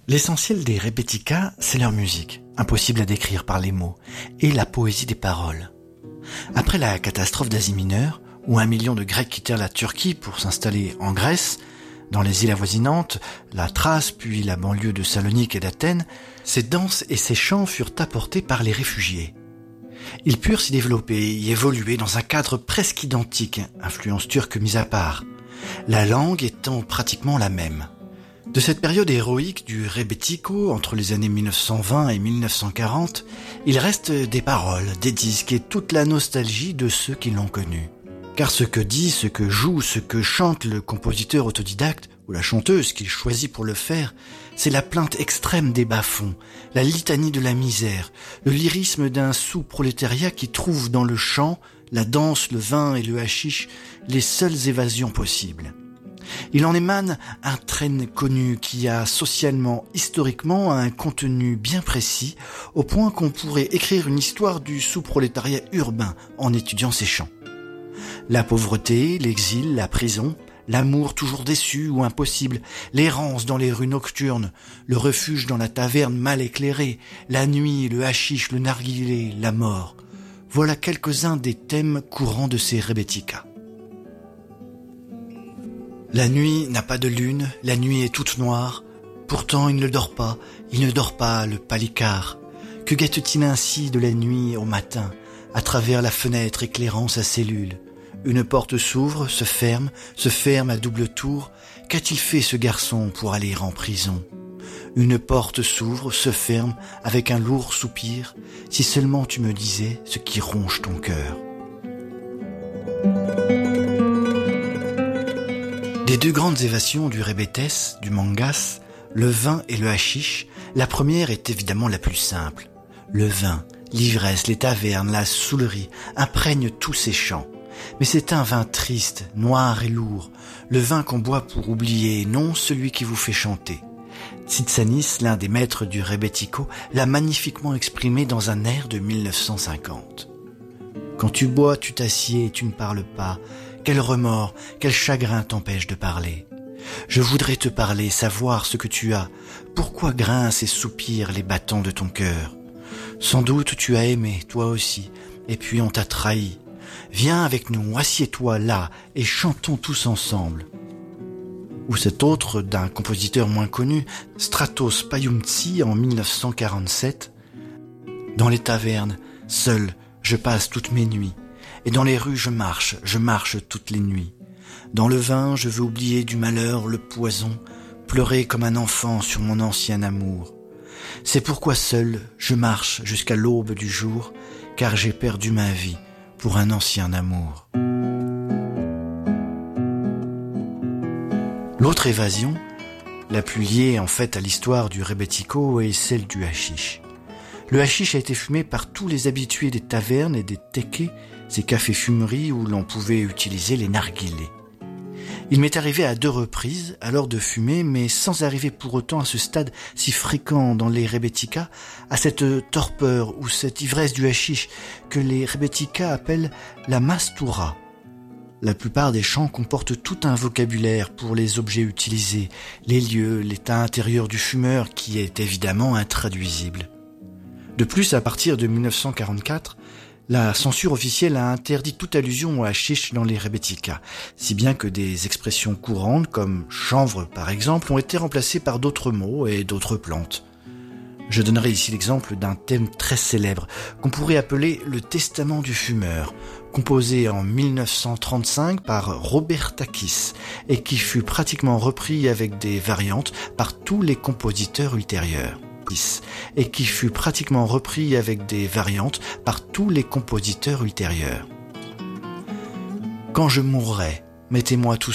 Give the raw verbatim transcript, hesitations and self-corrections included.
L'essentiel des Rebetika, c'est leur musique, impossible à décrire par les mots, et la poésie des paroles. Après la catastrophe d'Asie mineure, où un million de Grecs quittèrent la Turquie pour s'installer en Grèce, dans les îles avoisinantes, la Thrace puis la banlieue de Salonique et d'Athènes, ces danses et ces chants furent apportés par les réfugiés. Ils purent s'y développer, y évoluer dans un cadre presque identique, influence turque mise à part, la langue étant pratiquement la même. De cette période héroïque du rebetiko, entre les années mille neuf cent vingt et mille neuf cent quarante, il reste des paroles, des disques et toute la nostalgie de ceux qui l'ont connu. Car ce que dit, ce que joue, ce que chante le compositeur autodidacte, ou la chanteuse qu'il choisit pour le faire, c'est la plainte extrême des bas-fonds, la litanie de la misère, le lyrisme d'un sous-prolétariat qui trouve dans le chant, la danse, le vin et le hashish les seules évasions possibles. Il en émane un train connu qui a socialement, historiquement, un contenu bien précis, au point qu'on pourrait écrire une histoire du sous-prolétariat urbain en étudiant ces chants. La pauvreté, l'exil, la prison, l'amour toujours déçu ou impossible, l'errance dans les rues nocturnes, le refuge dans la taverne mal éclairée, la nuit, le hashish, le narguilé, la mort. Voilà quelques-uns des thèmes courants de ces Rebetika. La nuit n'a pas de lune, la nuit est toute noire. Pourtant il ne dort pas, il ne dort pas le palicard. Que guette-t-il ainsi de la nuit au matin, à travers la fenêtre éclairant sa cellule? Une porte s'ouvre, se ferme, se ferme à double tour. Qu'a-t-il fait ce garçon pour aller en prison? Une porte s'ouvre, se ferme, avec un lourd soupir. Si seulement tu me disais ce qui ronge ton cœur. Des deux grandes évasions du rebetes, du mangas, le vin et le hashish, la première est évidemment la plus simple. Le vin, l'ivresse, les tavernes, la saoulerie imprègnent tous ces chants. Mais c'est un vin triste, noir et lourd, le vin qu'on boit pour oublier, non celui qui vous fait chanter. Tsitsanis, l'un des maîtres du rebetiko, l'a magnifiquement exprimé dans un air de mille neuf cent cinquante. Quand tu bois, tu t'assieds et tu ne parles pas. Quel remords, quel chagrin t'empêche de parler. Je voudrais te parler, savoir ce que tu as. Pourquoi grincent et soupirent les battants de ton cœur? Sans doute tu as aimé, toi aussi, et puis on t'a trahi. Viens avec nous, assieds-toi là, et chantons tous ensemble. Ou cet autre d'un compositeur moins connu, Stratos Payumtsi en mille neuf cent quarante-sept. Dans les tavernes, seul, je passe toutes mes nuits. Et dans les rues je marche, je marche toutes les nuits. Dans le vin je veux oublier du malheur le poison, pleurer comme un enfant sur mon ancien amour. C'est pourquoi seul je marche jusqu'à l'aube du jour, car j'ai perdu ma vie pour un ancien amour. L'autre évasion, la plus liée en fait à l'histoire du rebetiko, est celle du hashish. Le hashish a été fumé par tous les habitués des tavernes et des tekés, ces cafés-fumeries où l'on pouvait utiliser les narguilés. Il m'est arrivé à deux reprises alors de fumer, mais sans arriver pour autant à ce stade si fréquent dans les Rebetika, à cette torpeur ou cette ivresse du hashish que les Rebetika appellent la mastoura. La plupart des chants comportent tout un vocabulaire pour les objets utilisés, les lieux, l'état intérieur du fumeur qui est évidemment intraduisible. De plus, à partir de mille neuf cent quarante-quatre, la censure officielle a interdit toute allusion au hashish dans les Rebetika, si bien que des expressions courantes comme chanvre par exemple ont été remplacées par d'autres mots et d'autres plantes. Je donnerai ici l'exemple d'un thème très célèbre qu'on pourrait appeler le testament du fumeur, composé en mille neuf cent trente-cinq par Robertakis et qui fut pratiquement repris avec des variantes par tous les compositeurs ultérieurs. et qui fut pratiquement repris avec des variantes par tous les compositeurs ultérieurs. Quand je mourrai, mettez-moi tout